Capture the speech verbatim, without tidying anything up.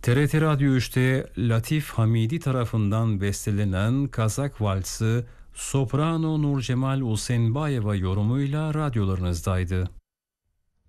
T R T Radyo üçte Latif Hamidi tarafından bestelenen Kazak Valsi soprano Nurcemal Usenbayeva yorumuyla radyolarınızdaydı.